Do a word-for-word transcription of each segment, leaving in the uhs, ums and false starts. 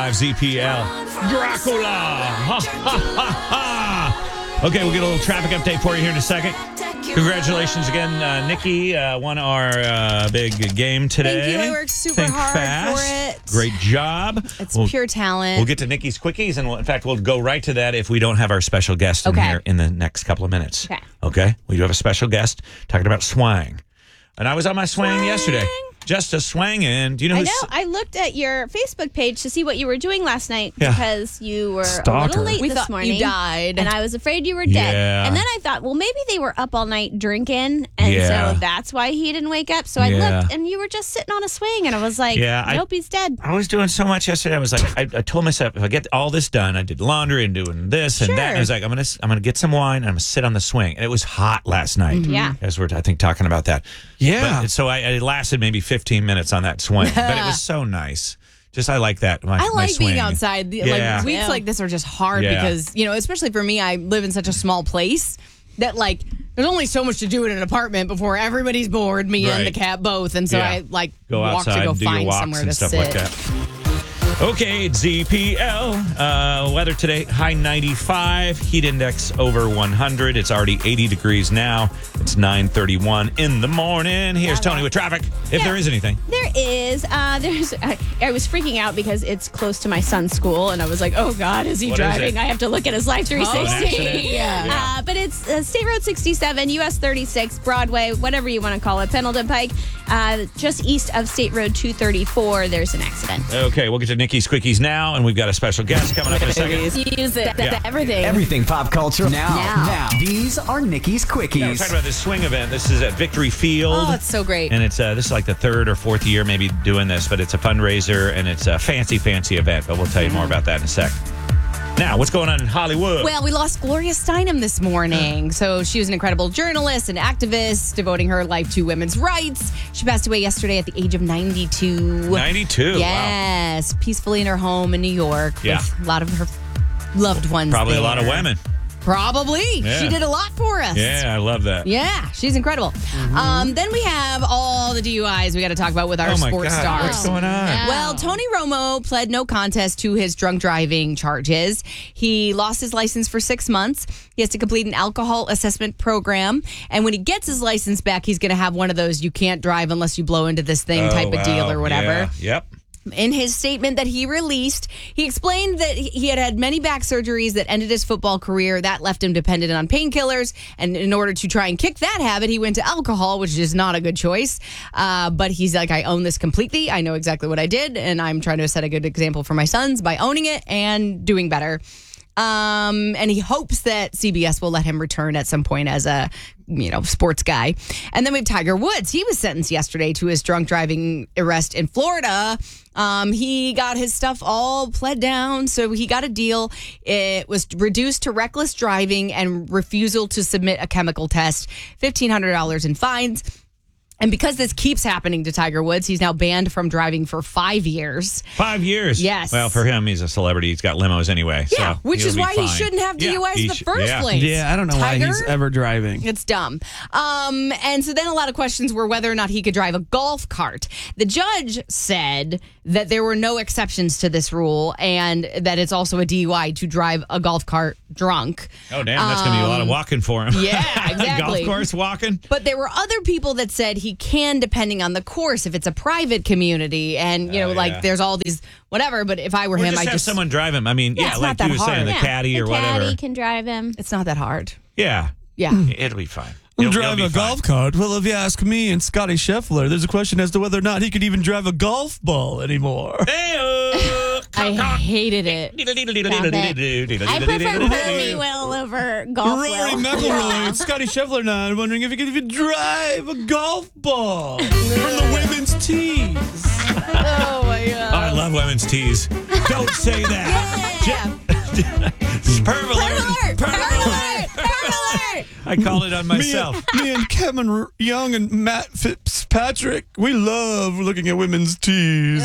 five Z P L. Dracula. Ha, ha, ha, ha. Okay, we'll get a little traffic update for you here in a second. Congratulations again, uh, Nikki uh, won our uh, big game today. Thank you. I worked super Think hard fast. for it. Great job. It's we'll, pure talent. We'll get to Nikki's quickies, and we'll, in fact, we'll go right to that if we don't have our special guest in Okay. here in the next couple of minutes. Okay. Okay? We do have a special guest talking about swang. And I was on my swang, Swang. yesterday. Just a swangin'. Do you know I who's... know. I looked at your Facebook page to see what you were doing last night Yeah. because you were a Stalker. little late We this thought morning. you died. And I was afraid you were dead. Yeah. And then I thought, well, maybe they were up all night drinking. And Yeah. so that's why he didn't wake up. So I Yeah. looked and you were just sitting on a swing. And I was like, Yeah, I- nope, he's dead. I was doing so much yesterday. I was like, I, I told myself, if I get all this done, I did laundry and doing this and that. And I was like, I'm gonna, I'm gonna get some wine and I'm gonna sit on the swing. And it was hot last night. Yeah. as we're, I think, talking about that. Yeah. But, so I, I lasted maybe fifteen minutes on that swing, but it was so nice. Just I like that. My, I my like being swing. outside. The- Yeah. Like weeks Yeah. like this are just hard Yeah. because, you know, especially for me, I live in such a small place that like there's only so much to do in an apartment before everybody's bored, me Right. and the cat both. And so Yeah. I like Go walk outside to go and do your find walks somewhere and to stuff sit. like that. Okay, Z P L. Uh, weather today, high ninety-five. Heat index over one hundred. It's already eighty degrees now. It's nine thirty-one in the morning. Here's Tony with traffic, if Yeah. there is anything. There is. Uh, there's. I, I was freaking out because it's close to my son's school, and I was like, "Oh God, is he What is driving? it? I have to look at his Life three an sixty." accident? Yeah. Uh, but it's uh, State Road sixty-seven, U S thirty-six, Broadway, whatever you want to call it, Pendleton Pike, uh, just east of State Road two thirty-four. There's an accident. Okay, we'll get to Nikki's Quickies now, and we've got a special guest coming up in a second. Use it. Yeah. Everything. Everything pop culture now. Now. Now. These are Nikki's Yeah, we're Quickies. talking about this swing event. This is at Victory Field. Oh, it's so great. And it's uh, this is like the third or fourth year maybe doing this, but it's a fundraiser and it's a fancy, fancy event. But we'll tell you more about that in a sec. Now, what's going on in Hollywood? Well, we lost Gloria Steinem this morning. So she was an incredible journalist and activist, devoting her life to women's rights. She passed away yesterday at the age of ninety-two. ninety-two. Wow. Yes, peacefully in her home in New York Yeah. with a lot of her loved ones. Probably a lot of there. women. Probably. Yeah. She did a lot for us. Yeah, I love that. Yeah, she's incredible. Um, then we have all the D U Is we got to talk about with our Oh my sports God, stars. what's going on? Well, Tony Romo pled no contest to his drunk driving charges. He lost his license for six months. He has to complete an alcohol assessment program. And when he gets his license back, he's going to have one of those you can't drive unless you blow into this thing Oh, type of deal wow. or whatever. Yeah. Yep. In his statement that he released, he explained that he had had many back surgeries that ended his football career. That left him dependent on painkillers. And in order to try and kick that habit, he went to alcohol, which is not a good choice. Uh, but he's like, I own this completely. I know exactly what I did. And I'm trying to set a good example for my sons by owning it and doing better. Um, and he hopes that C B S will let him return at some point as a, you know, sports guy. And then we have Tiger Woods. He was sentenced yesterday to his drunk driving arrest in Florida. Um, he got his stuff all pled down, so he got a deal. It was reduced to reckless driving and refusal to submit a chemical test, fifteen hundred dollars in fines. And because this keeps happening to Tiger Woods, he's now banned from driving for five years. Five years. Yes. Well, for him, he's a celebrity. He's got limos anyway. Yeah, so which he'll is be why he fine. shouldn't have D U Is he in the sh- first yeah. place. Yeah, I don't know why he's Tiger? ever driving. It's dumb. Um, and so then a lot of questions were whether or not he could drive a golf cart. The judge said that there were no exceptions to this rule and that it's also a D U I to drive a golf cart drunk. Oh, damn. That's going to be a lot of walking for him. Um, Yeah, exactly. Golf course walking. But there were other people that said he can, depending on the course, if it's a private community, and you know, Oh, like yeah. there's all these whatever. But if I were Or him, just I have just someone drive him. I mean, Yeah, yeah, it's like not you that were saying, hard. the Yeah, caddy or the whatever. caddy can drive him. it's not that hard. Yeah. Yeah. It'll be fine. I'll It'll- drive it'll a be fine. golf cart. Well, if you ask me and Scotty Scheffler, there's a question as to whether or not he could even drive a golf ball anymore. Hey-oh. I hated it. I prefer Rory Will over golf Rory Will. McIlroy, Scotty Scheffler and I are wondering if he could even drive a golf ball from the women's tees. Oh my god. Oh, I love women's tees. Don't say that. Yeah. Perv alert. Perv alert! Perv Perv alert. alert! Perv alert! I called it on myself. Me and, me and Kevin R- Young and Matt Fitzpatrick, we love looking at women's tees.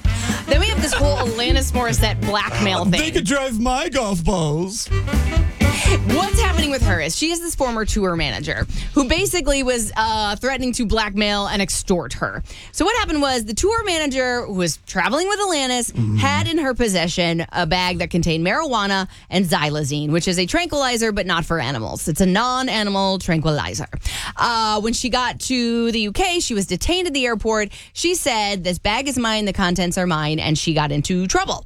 Then we have this whole Alanis Morissette blackmail thing. They could drive my golf balls. What's happening with her is she is this former tour manager who basically was uh, threatening to blackmail and extort her. So what happened was the tour manager who was traveling with Alanis mm. had in her possession a bag that contained marijuana and xylazine, which is a tranquilizer but not for animals. It's a non-animal tranquilizer. Uh, when she got to the U K, she was detained at the airport. She said, this bag is mine, the contents are mine, and she got into trouble.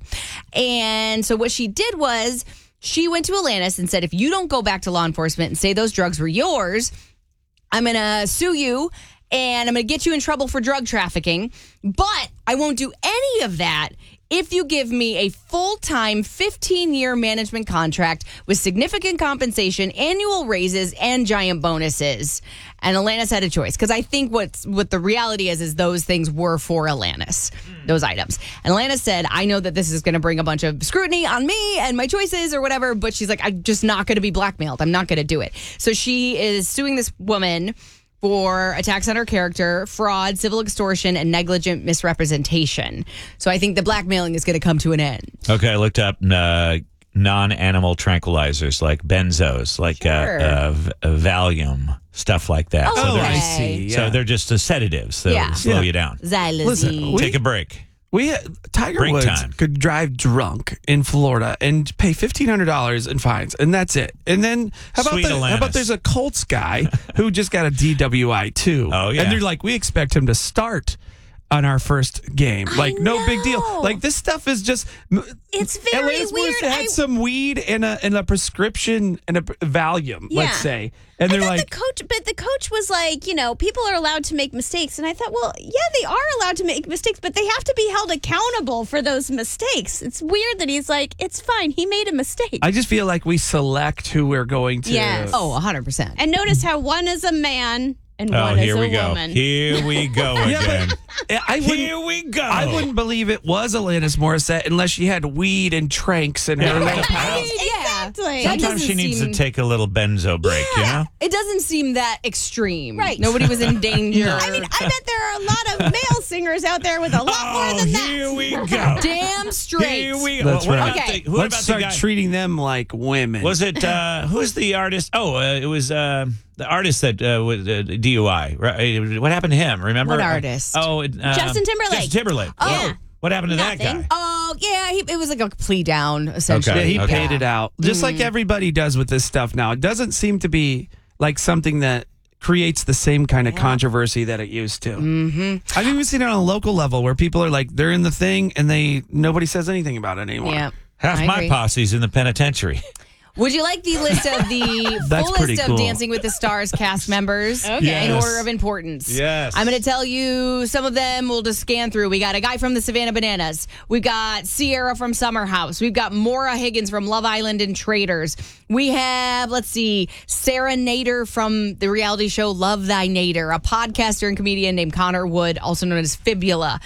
And so what she did was she went to Alanis and said, if you don't go back to law enforcement and say those drugs were yours, I'm going to sue you and I'm going to get you in trouble for drug trafficking. But I won't do any of that if you give me a full-time fifteen-year management contract with significant compensation, annual raises, and giant bonuses. And Alanis had a choice, because I think what's, what the reality is is those things were for Alanis, those items. And Alanis said, I know that this is going to bring a bunch of scrutiny on me and my choices or whatever, but she's like, I'm just not going to be blackmailed. I'm not going to do it. So she is suing this woman for attacks on her character, fraud, civil extortion, and negligent misrepresentation. So I think the blackmailing is going to come to an end. Okay, I looked up uh, non-animal tranquilizers like benzos, like Sure. uh, uh, v- uh, Valium, stuff like that. Oh, so they're, okay. I see. So Yeah. they're just the sedatives that Yeah. slow Yeah. you down. Xylazine. Listen, we- Take a break. We Tiger Break Woods time. could drive drunk in Florida and pay fifteen hundred dollars in fines, and that's it. And then how about Sweet the, how Alanis. about there's a Colts guy who just got a D W I too. Oh, yeah. And they're like, we expect him to start on our first game. Like, no big deal. know. Like, this stuff is just. It's very Alanis weird. Morissette had I- some weed and a and a prescription and a Valium, Yeah. let's say, and I they're thought like, the coach, but the coach was like, you know, people are allowed to make mistakes, and I thought, well, yeah, they are allowed to make mistakes, but they have to be held accountable for those mistakes. It's weird that he's like, it's fine, he made a mistake. I just feel like we select who we're going to. Yes. Oh, one hundred percent. and notice how one is a man and Oh, one is here a we go. woman. Here we go Yeah, again. but I wouldn't. Here we go. I wouldn't believe it was Alanis Morissette unless she had weed and tranks in her little pouch. Yeah. Exactly. That Sometimes she doesn't needs seem- to take a little benzo break, you know? It doesn't seem that extreme. Right. Nobody was in danger. I mean, I bet there are a lot of male singers out there with a lot Oh, more than that. here we go. Damn straight. Here we go. That's What right. about Okay. the- who Let's about start the guy? treating them like women. Was it, uh, who's the artist? Oh, uh, it was uh, the artist that uh, was uh, D U I. Right? What happened to him? Remember? What artist? Oh, it, uh, Justin Timberlake. Justin Timberlake. Oh. Yeah. What happened to that Nothing. guy? Oh, yeah. He, it was like a plea down, essentially. Okay. Yeah, he Okay. paid it out. Just like everybody does with this stuff now. It doesn't seem to be like something that creates the same kind of controversy that it used to. Mm-hmm. I've even seen it on a local level where people are like, they're in the thing and they nobody says anything about it anymore. Yeah. Half I my agree. posse's in the penitentiary. Would you like the list of the That's full pretty list cool. of Dancing with the Stars cast members Okay. in Yes. order of importance? Yes. I'm going to tell you some of them. We'll just scan through. We got a guy from the Savannah Bananas. We got Sierra from Summer House. We've got Maura Higgins from Love Island and Traders. We have, let's see, Sarah Nader from the reality show Love Thy Nader, a podcaster and comedian named Connor Wood, also known as Fibula.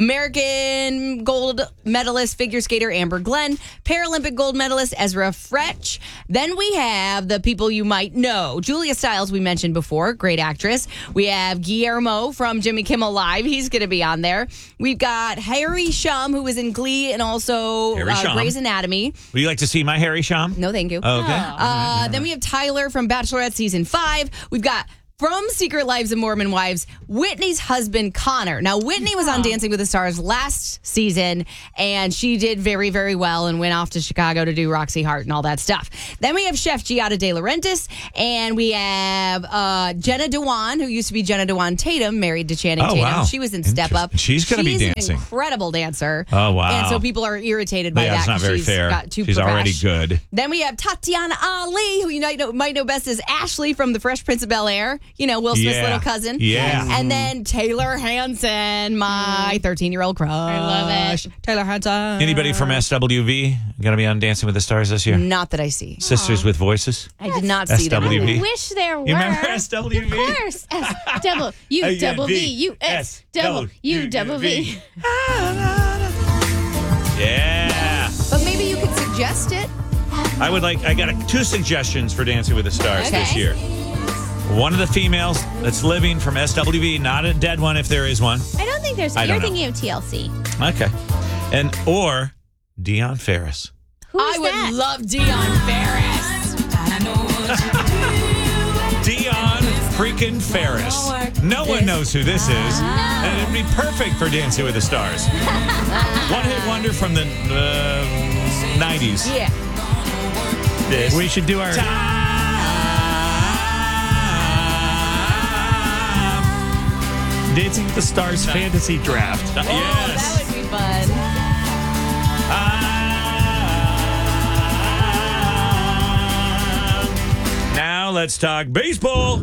American gold medalist figure skater Amber Glenn. Paralympic gold medalist Ezra Fretch. Then we have the people you might know. Julia Stiles, we mentioned before, great actress. We have Guillermo from Jimmy Kimmel Live. He's going to be on there. We've got Harry Shum, who was in Glee and also Harry uh, Shum. Grey's Anatomy. Would you like to see my Harry Shum? No, thank you. Okay. Uh, then we have Tyler from Bachelorette season five. We've got from Secret Lives of Mormon Wives, Whitney's husband, Connor. Now, Whitney was on Dancing with the Stars last season, and she did very, very well and went off to Chicago to do Roxy Hart and all that stuff. Then we have Chef Giada De Laurentiis, and we have uh, Jenna Dewan, who used to be Jenna Dewan Tatum, married to Channing Oh, Tatum. wow. She was in Step Up. Interesting. She's gonna be She's dancing. an incredible dancer. Oh, wow. And so people are irritated by Yeah, that. it's not 'cause very she's fair. Got too She's already profesh. good. Then we have Tatiana Ali, who you might know, might know best as Ashley from The Fresh Prince of Bel-Air. You know, Will Smith's Yeah. little cousin. Yeah. And then Taylor Hanson, my thirteen-year-old crush. I love it. Taylor Hanson. Anybody from S W V going to be on Dancing with the Stars this year? Not that I see. Sisters with Voices? I did not see them. S W V. I wish there were. You remember S W V? Of course. S double U double V U S double U double V. Yeah. But maybe you could suggest it. I would like, I got a, two suggestions for Dancing with the Stars Okay. this year. One of the females that's living from S W V, not a dead one if there is one. I don't think there's. I You're don't know. thinking of T L C. Okay. And, or Deion Ferris. Who is I would that? love Deion Ferris. Dion freaking Ferris. No one knows who this is, and it'd be perfect for Dancing with the Stars. One hit wonder from the uh, nineties. Yeah. This We should do our. time. Dancing with the Stars fantasy draft. Uh, Oh, yes. that would be fun. Ah. Now let's talk baseball.